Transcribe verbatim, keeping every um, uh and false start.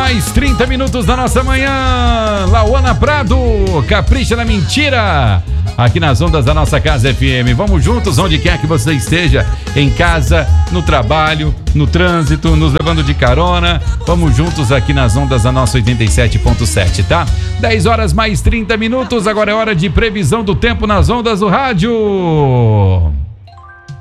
mais trinta minutos da nossa manhã. Lauana Prado, capricha na mentira. Aqui nas ondas da nossa Casa F M. Vamos juntos, onde quer que você esteja, em casa, no trabalho, no trânsito, nos levando de carona. Vamos juntos aqui nas ondas da nossa oitenta e sete ponto sete, tá? dez horas mais trinta minutos, agora é hora de previsão do tempo nas ondas do rádio.